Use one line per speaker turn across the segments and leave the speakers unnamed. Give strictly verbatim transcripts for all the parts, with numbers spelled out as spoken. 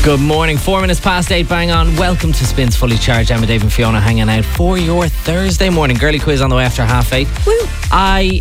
Good morning, four minutes past eight, bang on. Welcome to Spins Fully Charged. Emma, Dave and Fiona hanging out for your Thursday morning. Girly quiz on the way after half eight.
Woo.
I,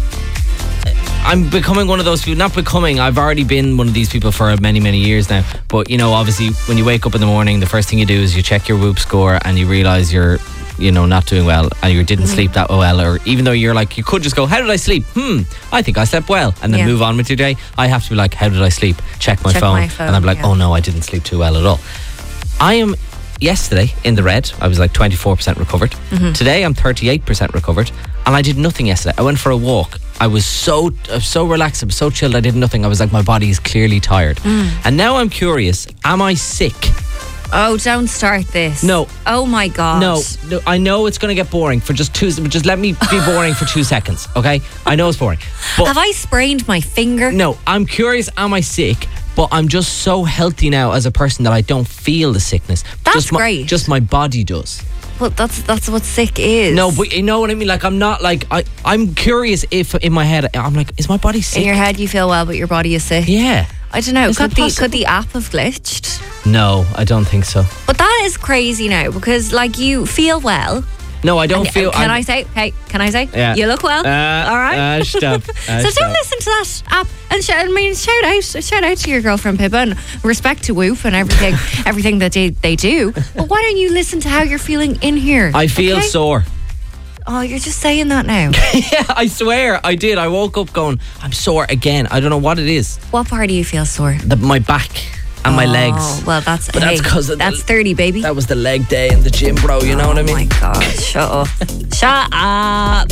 I'm becoming one of those people, not becoming, I've already been one of these people for many, many years now. But, you know, obviously, when you wake up in the morning, the first thing you do is you check your Whoop score and you realise you're, you know, not doing well and you didn't mm. sleep that well, or even though you're like, you could just go, how did I sleep? Hmm, I think I slept well, and then yeah. move on with your day. I have to be like, how did I sleep? Check my,
Check
phone,
my phone,
and I'm like,
yeah.
oh no, I didn't sleep too well at all. I am yesterday in the red. I was like twenty-four percent recovered. Mm-hmm. Today I'm thirty-eight percent recovered, and I did nothing yesterday. I went for a walk. I was so uh, so relaxed, I was so chilled, I did nothing. I was like, my body is clearly tired. Mm. And now I'm curious, am I sick?
Oh, don't start this.
No.
Oh my God.
No, no, I know it's going to get boring for just two, just let me be boring for two seconds, okay? I know it's boring. But
have I sprained my finger?
No, I'm curious, am I sick? But I'm just so healthy now as a person that I don't feel the sickness.
That's
just my,
great.
Just my body does.
Well, that's that's what sick is.
No, but you know what I mean? Like, I'm not like, I, I'm curious if in my head, I'm like, is my body sick?
In your head you feel well, but your body is sick?
Yeah.
I don't know.
Is
Could
that
the,
possible?
could the app have glitched?
No, I don't think so.
But that is crazy now, because like you feel well.
No, I don't
and,
feel...
Can
I'm,
I say? Hey, can I say?
Yeah.
You look well.
Uh,
all right.
Uh, stop. Uh,
so
stop.
don't listen to that app. And sh- I mean, shout out, shout out to your girlfriend Pippa, and respect to Whoop and everything, everything that they, they do. But why don't you listen to how you're feeling in here?
I feel
okay?
sore.
Oh, you're just saying that now.
Yeah, I swear I did. I woke up going, I'm sore again. I don't know what it is.
What part do you feel sore?
The, my back and
oh,
my legs.
Well, that's
but
hey,
that's because
that's
the,
thirty, baby.
That was the leg day in the gym, bro. You know
oh
what I mean?
Oh my God! Shut up! Shut up!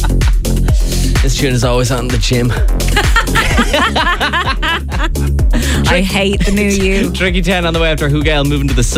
This tune is always on the gym.
I hate the new you.
Tricky ten on the way after Hugel moving to the sun.